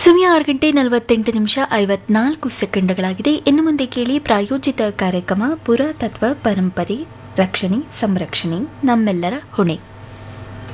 ಸಮಯ 6 ಗಂಟೆ 48 ನಿಮಿಷ 54 ಸೆಕೆಂಡ್ಗಳಾಗಿದೆ. ಇನ್ನು ಮುಂದೆ ಕೇಳಿ ಪ್ರಾಯೋಜಿತ ಕಾರ್ಯಕ್ರಮ ಪುರಾತತ್ವ ಪರಂಪರೆ ರಕ್ಷಣೆ ಸಂರಕ್ಷಣೆ ನಮ್ಮೆಲ್ಲರ ಹೊಣೆ.